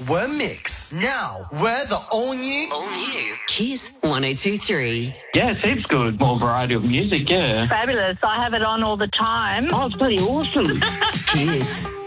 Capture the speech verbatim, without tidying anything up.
were mix. Now, we're the all-new... All new. Kiss one oh two three. Yeah, it seems good. More variety of music, yeah. Fabulous. I have it on all the time. Oh, it's bloody awesome. Kiss.